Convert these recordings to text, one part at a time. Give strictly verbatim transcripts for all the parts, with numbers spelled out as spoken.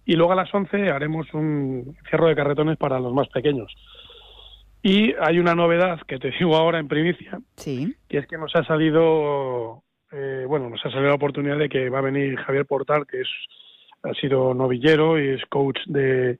y luego a las once haremos un cierre de carretones para los más pequeños. Y hay una novedad que te digo ahora en primicia, sí. que es que nos ha salido, eh, bueno, nos ha salido la oportunidad de que va a venir Javier Portal, que es ha sido novillero y es coach de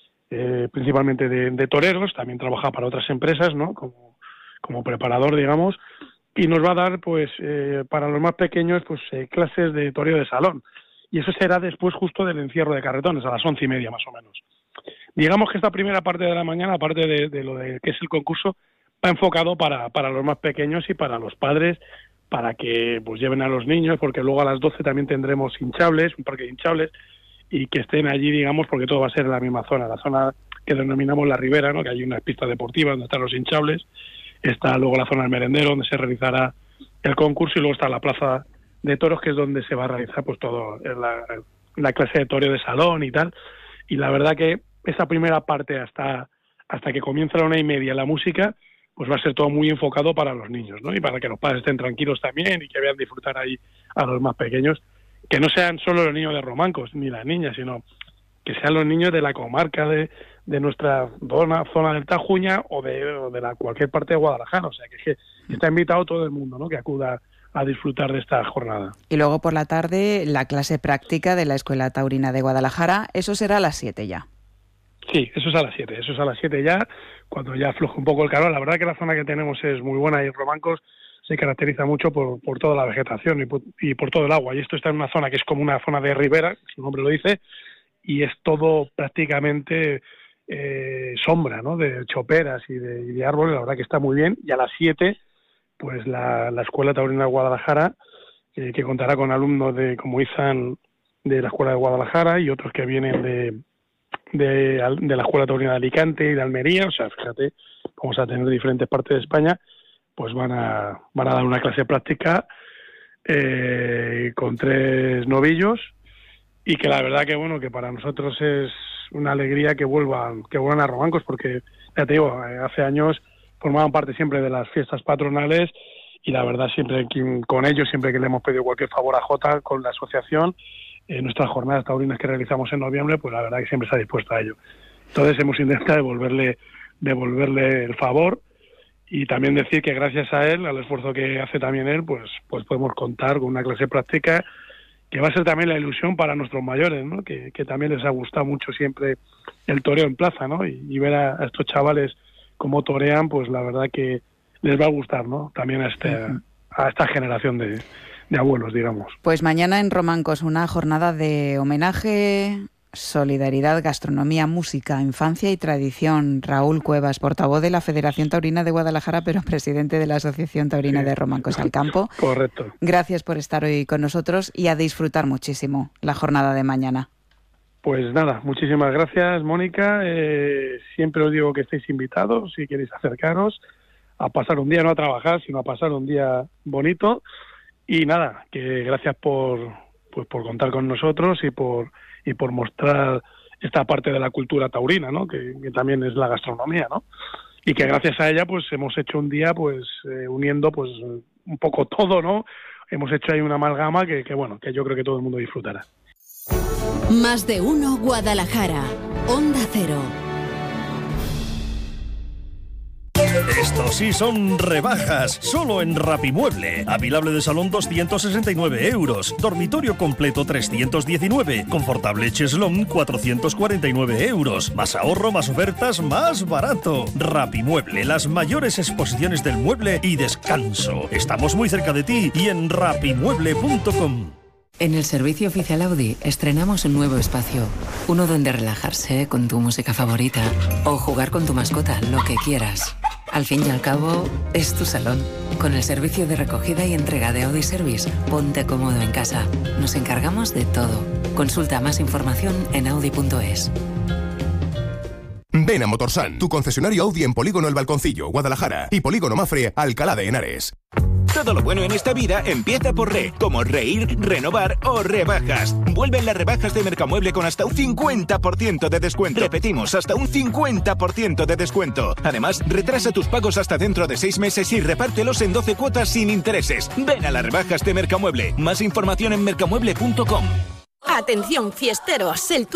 eh, principalmente de, de toreros, también trabaja para otras empresas, ¿no? Como, como preparador, digamos, y nos va a dar, pues, eh, para los más pequeños, pues, eh, clases de toreo de salón. Y eso será después justo del encierro de carretones, a las once y media más o menos. Digamos que esta primera parte de la mañana, aparte de, de lo de que es el concurso, va enfocado para, para los más pequeños y para los padres, para que pues lleven a los niños, porque luego a las doce también tendremos hinchables, un parque de hinchables, y que estén allí, digamos, porque todo va a ser en la misma zona, la zona que denominamos la Ribera, ¿no? Que hay unas pistas deportivas donde están los hinchables, está luego la zona del merendero donde se realizará el concurso, y luego está la plaza de toros, que es donde se va a realizar pues todo, la, la clase de toreo de salón y tal. Y la verdad que esa primera parte hasta hasta que comienza la una y media la música, pues va a ser todo muy enfocado para los niños, ¿no? Y para que los padres estén tranquilos también y que vean disfrutar ahí a los más pequeños, que no sean solo los niños de Romancos ni las niñas, sino que sean los niños de la comarca de, de nuestra zona, zona del Tajuña o de, o de la cualquier parte de Guadalajara. O sea, que, es que está invitado todo el mundo, ¿no? Que acuda a disfrutar de esta jornada. Y luego por la tarde la clase práctica de la Escuela Taurina de Guadalajara, eso será a las siete ya. Sí, eso es a las siete, eso es a las siete ya, cuando ya afloje un poco el calor. La verdad que la zona que tenemos es muy buena y Romancos se caracteriza mucho por, por toda la vegetación y por, y por todo el agua. Y esto está en una zona que es como una zona de ribera, su nombre lo dice, y es todo prácticamente eh, sombra, ¿no? De choperas y de, y de árboles. La verdad que está muy bien. Y a las siete, pues la, la Escuela Taurina de Guadalajara, eh, que contará con alumnos de, como Izan, de la Escuela de Guadalajara y otros que vienen de De, de la Escuela Taurina de Alicante y de Almería. O sea, fíjate, vamos a tener diferentes partes de España, pues van a van a dar una clase práctica eh, con tres novillos, y que la verdad que bueno, que para nosotros es una alegría que vuelvan que vuelvan a Romancos, porque ya te digo, hace años formaban parte siempre de las fiestas patronales, y la verdad siempre que, con ellos, siempre que le hemos pedido cualquier favor a Jota con la asociación, en nuestras jornadas taurinas que realizamos en noviembre, pues la verdad que siempre está dispuesto a ello. Entonces hemos intentado devolverle, devolverle el favor, y también decir que gracias a él, al esfuerzo que hace también él, pues, pues podemos contar con una clase práctica que va a ser también la ilusión para nuestros mayores, ¿no? Que, que también les ha gustado mucho siempre el toreo en plaza, ¿no? Y, y ver a, a estos chavales cómo torean, pues la verdad que les va a gustar, ¿no? También a, este, a esta generación de... de abuelos, digamos. Pues mañana en Romancos una jornada de homenaje, solidaridad, gastronomía, música, infancia y tradición. Raúl Cuevas, portavoz de la Federación Taurina de Guadalajara, pero presidente de la Asociación Taurina sí. de Romancos al Campo. Correcto. Gracias por estar hoy con nosotros y a disfrutar muchísimo la jornada de mañana. Pues nada, muchísimas gracias, Mónica. Eh, siempre os digo que estáis invitados, si queréis acercaros, a pasar un día, no a trabajar, sino a pasar un día bonito. Y nada, que gracias por pues por contar con nosotros y por y por mostrar esta parte de la cultura taurina, ¿no? Que, que también es la gastronomía, ¿no? Y que gracias a ella pues hemos hecho un día pues eh, uniendo pues un poco todo, ¿no? Hemos hecho ahí una amalgama que, que bueno, que yo creo que todo el mundo disfrutará. Más de uno Guadalajara, Onda Cero. Estos sí son rebajas, solo en Rapimueble. Avilable de salón doscientos sesenta y nueve euros, dormitorio completo trescientos diecinueve, confortable cheslón cuatrocientos cuarenta y nueve euros. Más ahorro, más ofertas, más barato. Rapimueble, las mayores exposiciones del mueble y descanso. Estamos muy cerca de ti y en rapimueble punto com. En el servicio oficial Audi estrenamos un nuevo espacio, uno donde relajarse con tu música favorita o jugar con tu mascota, lo que quieras. Al fin y al cabo, es tu salón. Con el servicio de recogida y entrega de Audi Service, ponte cómodo en casa. Nos encargamos de todo. Consulta más información en audi punto es. Ven a Motorsan, tu concesionario Audi en Polígono El Balconcillo, Guadalajara, y Polígono Mafre, Alcalá de Henares. Todo lo bueno en esta vida empieza por re, como reír, renovar o rebajas. Vuelven las rebajas de Mercamueble con hasta un cincuenta por ciento de descuento. Repetimos, hasta un cincuenta por ciento de descuento. Además, retrasa tus pagos hasta dentro de seis meses y repártelos en doce cuotas sin intereses. Ven a las rebajas de Mercamueble. Más información en mercamueble punto com. Atención, fiesteros, el